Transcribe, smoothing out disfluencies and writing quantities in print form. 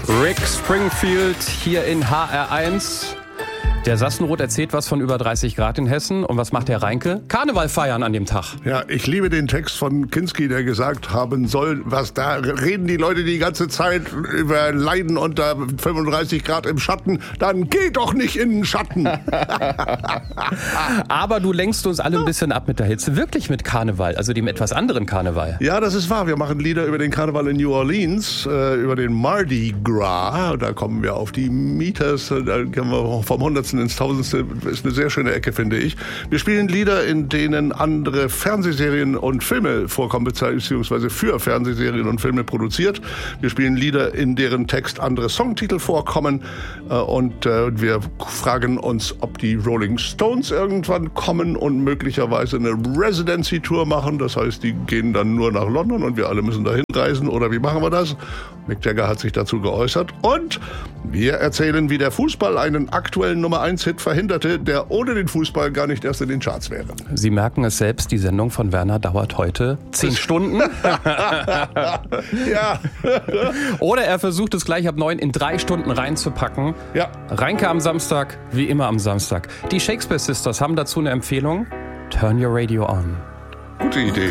Rick Springfield hier in HR1. Der Sassenroth erzählt was von über 30 Grad in Hessen. Und was macht der Reinke? Karneval feiern an dem Tag. Ja, ich liebe den Text von Kinski, der gesagt haben soll, was da reden die Leute die ganze Zeit über Leiden unter 35 Grad im Schatten. Dann geh doch nicht in den Schatten. Aber du lenkst uns alle ein bisschen ab mit der Hitze. Wirklich mit Karneval, also dem etwas anderen Karneval. Ja, das ist wahr. Wir machen Lieder über den Karneval in New Orleans, über den Mardi Gras. Da kommen wir auf die Meters, da kommen wir vom 100. ins Tausendste. Ist eine sehr schöne Ecke, finde ich. Wir spielen Lieder, in denen andere Fernsehserien und Filme vorkommen, beziehungsweise für Fernsehserien und Filme produziert. Wir spielen Lieder, in deren Text andere Songtitel vorkommen. Und wir fragen uns, ob die Rolling Stones irgendwann kommen und möglicherweise eine Residency-Tour machen. Das heißt, die gehen dann nur nach London und wir alle müssen dahin reisen. Oder wie machen wir das? Mick Jagger hat sich dazu geäußert. Und wir erzählen, wie der Fußball einen aktuellen Nummer-1-Hit verhinderte, der ohne den Fußball gar nicht erst in den Charts wäre. Sie merken es selbst, die Sendung von Werner dauert heute 10 Stunden. Ja. Oder er versucht es gleich ab 9 in 3 Stunden reinzupacken. Ja. Reinke am Samstag, wie immer am Samstag. Die Shakespeare Sisters haben dazu eine Empfehlung. Turn your radio on. Gute Idee.